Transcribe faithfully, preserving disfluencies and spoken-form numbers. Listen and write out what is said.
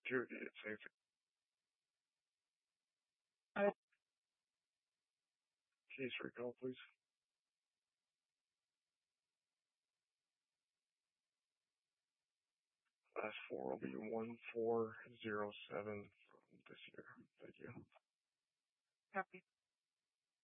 Dude, it's safe. Uh, Case recall, please. Last four will be one four zero seven from this year. Thank you. Copy.